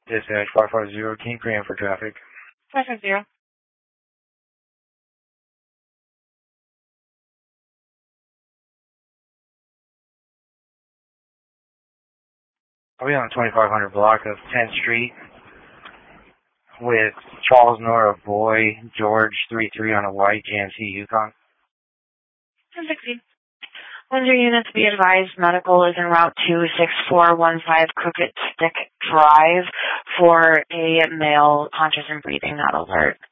Dispatch 550, King Graham for traffic. 550. I'll be on the 2500 block of 10th Street with Charles Nora Boy, George 33 on a white GMC Yukon. 1060. 10 units, be advised, medical is en route to 6415 Crooked Stick Drive for a male conscious and breathing, not alert.